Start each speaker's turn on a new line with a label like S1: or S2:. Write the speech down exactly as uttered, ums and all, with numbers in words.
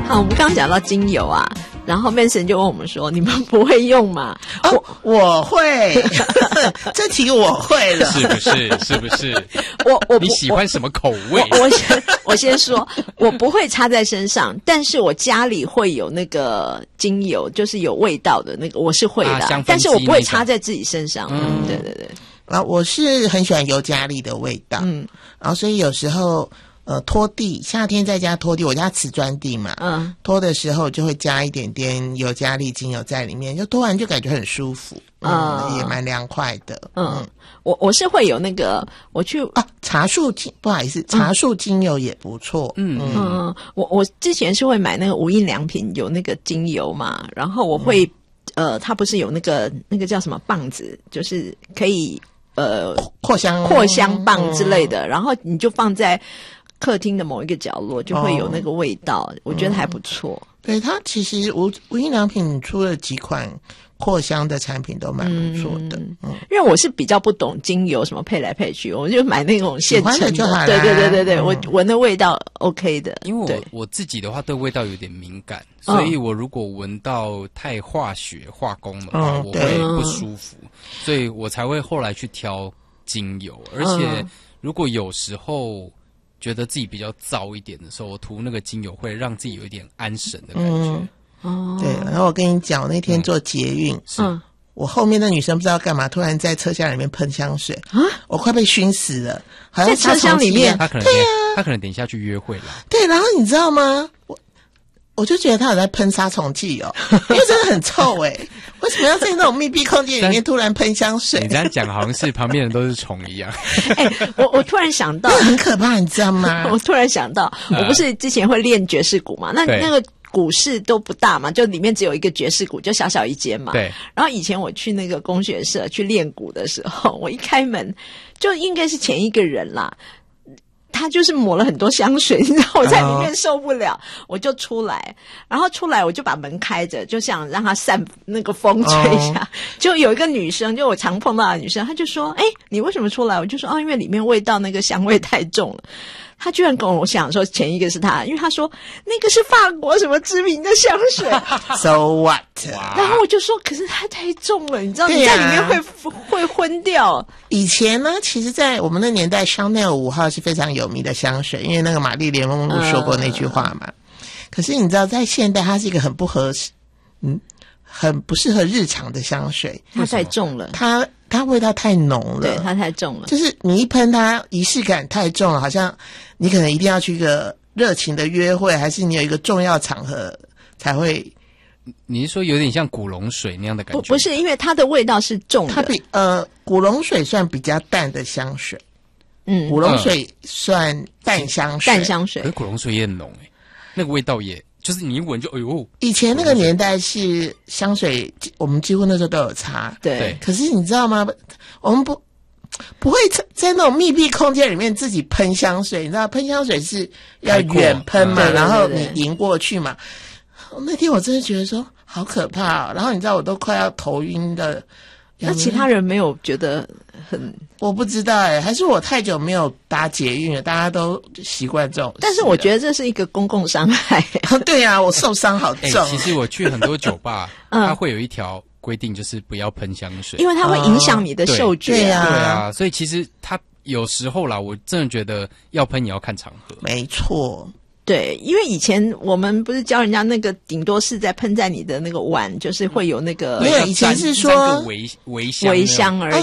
S1: 啊，我们刚刚讲到精油啊，然后 Manson 就问我们说：“你们不会用吗？”
S2: 哦、我我会，这题我会了，
S3: 是不是？是不是？
S1: 我我
S3: 你喜欢什么口味？
S1: 我我先我先说，我不会擦在身上，但是我家里会有那个精油，就是有味道的那个，我是会的，
S3: 啊、
S1: 但是我不会擦在自己身上。嗯，对对对。
S2: 啊，我是很喜欢尤加利的味道，嗯，然后所以有时候。呃，拖地，夏天在家拖地，我家瓷砖地嘛，嗯，拖的时候就会加一点点尤加利精油在里面，就拖完就感觉很舒服，嗯，嗯也蛮凉快的，
S1: 嗯，嗯我我是会有那个，我去
S2: 啊，茶树精，不好意思，茶树精油也不错，
S1: 嗯嗯嗯，我我之前是会买那个无印良品有那个精油嘛，然后我会、嗯、呃，它不是有那个那个叫什么棒子，就是可以呃
S2: 扩香
S1: 扩香棒之类的，嗯、然后你就放在。客厅的某一个角落就会有那个味道，哦、我觉得还不错。
S2: 嗯、对，它其实无无印良品出了几款扩香的产品都蛮不错的。嗯嗯、
S1: 因为我是比较不懂精油什么配来配去，我就买那种现成的。
S2: 就好
S1: 对对对对对，
S2: 嗯、
S1: 我闻的味道 OK 的。
S3: 因为我我自己的话对味道有点敏感，所以我如果闻到太化学化工的话，嗯、我会不舒服，所以我才会后来去挑精油，而且如果有时候。觉得自己比较燥一点的时候，我涂那个精油会让自己有一点安神的感觉。
S2: 嗯、哦，对。然后我跟你讲，我那天坐捷运，嗯，我后面的女生不知道干嘛，突然在车厢里面喷香水啊，我快被熏死了。好像
S1: 在车厢里面，
S3: 她可能对啊，她可能等一下去约会了。
S2: 对，然后你知道吗？我我就觉得她有在喷杀虫剂哦，因为真的很臭哎、欸。为什么要在那种密闭空间里面突然喷香水？
S3: 你这样讲好像是旁边人都是虫一样。
S1: 哎、欸，我我突然想到，
S2: 很可怕，你知道吗？
S1: 我突然想到，我不是之前会练爵士鼓嘛？那那个鼓室都不大嘛，就里面只有一个爵士鼓，就小小一间嘛。
S3: 对。
S1: 然后以前我去那个工学社去练鼓的时候，我一开门就应该是前一个人啦。他就是抹了很多香水，你知道我在里面受不了， oh. 我就出来，然后出来我就把门开着，就想让它散那个风吹一下。Oh. 就有一个女生，就我常碰到的女生，她就说：“哎，你为什么出来？”我就说：“哦，因为里面味道那个香味太重了。”他居然跟我想说前一个是他，因为他说那个是法国什么知名的香水。
S2: So what？
S1: 然后我就说，可是它太重了，你知道你在里面会、啊、会昏掉。
S2: 以前呢，其实在我们的年代，香奈儿五号是非常有名的香水，因为那个玛丽莲梦露说过那句话嘛。嗯、可是你知道，在现代，它是一个很不合适，嗯，很不适合日常的香水。
S1: 它太重了，
S2: 它。它味道太浓了，
S1: 对，它太重了。
S2: 就是你一喷它，仪式感太重了，好像你可能一定要去一个热情的约会，还是你有一个重要场合才会。
S3: 你是说有点像古龙水那样的感觉？
S1: 不，不是，因为它的味道是重的。
S2: 它比呃古龙水算比较淡的香水，嗯，古龙水算淡香水，
S1: 淡香水。
S3: 可是古龙水也很浓诶、欸，那个味道也。就是你一闻就哎呦！
S2: 以前那个年代是香水，我们几乎那时候都有擦。
S1: 对，
S2: 可是你知道吗？我们不不会在那种密闭空间里面自己喷香水，你知道喷香水是要远喷嘛，嗯、然后你迎过去嘛。那天我真的觉得说好可怕哦，然后你知道我都快要头晕的。
S1: 那其他人没有觉得很？
S2: 我不知道哎、欸，还是我太久没有搭捷运了，大家都习惯这种。
S1: 但是我觉得这是一个公共伤害。
S2: 对啊，我受伤好重、
S3: 欸。其实我去很多酒吧，嗯、它会有一条规定，就是不要喷香水，
S1: 因为它会影响你的嗅觉、
S2: 哦。对啊，
S3: 对啊，所以其实它有时候啦，我真的觉得要喷也要看场合。
S2: 没错。
S1: 对，因为以前我们不是教人家那个，顶多是在喷在你的那个碗，就是会有那个。
S2: 没有，以前是说
S3: 微微香
S1: 微香而已。